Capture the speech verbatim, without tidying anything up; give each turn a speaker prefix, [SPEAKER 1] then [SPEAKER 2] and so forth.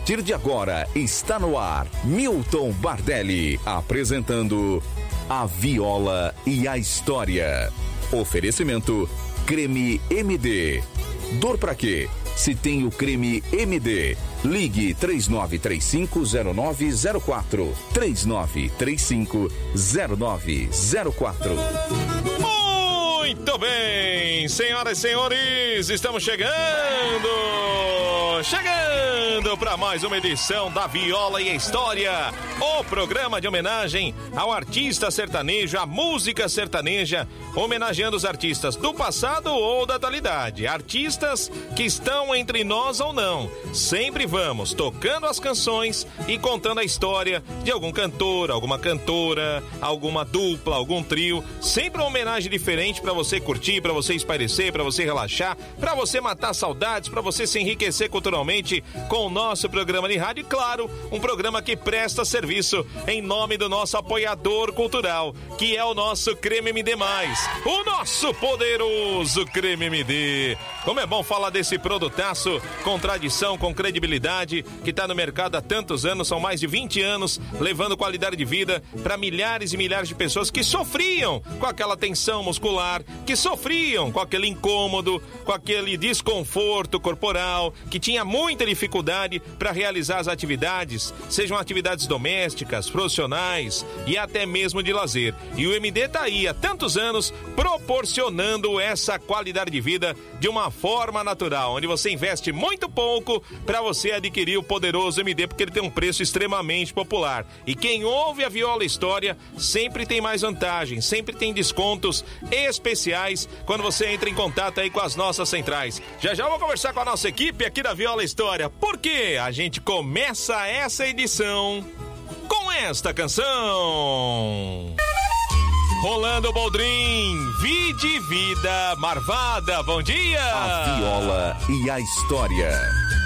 [SPEAKER 1] partir de agora está no ar Milton Bardelli apresentando A Viola e a História. Oferecimento Creme M D. Dor pra quê? Se tem o creme M D, ligue três nove três cinco zero nove zero quatro. três nove três cinco zero nove zero quatro.
[SPEAKER 2] Muito bem, senhoras e senhores, estamos chegando, chegando para mais uma edição da Viola e a História, o programa de homenagem ao artista sertanejo, à música sertaneja, homenageando os artistas do passado ou da atualidade, artistas que estão entre nós ou não. Sempre vamos tocando as canções e contando a história de algum cantor, alguma cantora, alguma dupla, algum trio, sempre uma homenagem diferente para você curtir, para você espairecer, para você relaxar, para você matar saudades, para você se enriquecer culturalmente com o nosso programa de rádio e, claro, um programa que presta serviço em nome do nosso apoiador cultural, que é o nosso Creme M D mais, o nosso poderoso Creme M D. Como é bom falar desse produtaço com tradição, com credibilidade, que está no mercado há tantos anos, são mais de vinte anos, levando qualidade de vida para milhares e milhares de pessoas que sofriam com aquela tensão muscular, que sofriam com aquele incômodo, com aquele desconforto corporal, que tinha muita dificuldade para realizar as atividades, sejam atividades domésticas, profissionais e até mesmo de lazer. E o M D está aí há tantos anos proporcionando essa qualidade de vida de uma forma natural, onde você investe muito pouco para você adquirir o poderoso M D, porque ele tem um preço extremamente popular. E quem ouve a Viola História sempre tem mais vantagem, sempre tem descontos especiais quando você entra em contato aí com as nossas centrais. Já já eu vou conversar com a nossa equipe aqui da Viola História, porque a gente começa essa edição com esta canção. Rolando o Boldrin, Vide Vida Marvada, bom dia!
[SPEAKER 1] A Viola e a História.